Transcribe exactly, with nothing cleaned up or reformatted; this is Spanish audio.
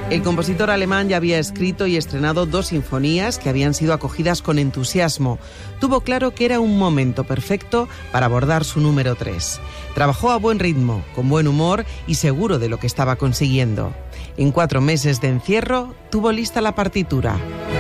El compositor alemán ya había escrito y estrenado dos sinfonías que habían sido acogidas con entusiasmo. Tuvo claro que era un momento perfecto para abordar su número tres. Trabajó a buen ritmo, con buen humor y seguro de lo que estaba consiguiendo. En cuatro meses de encierro, tuvo lista la partitura.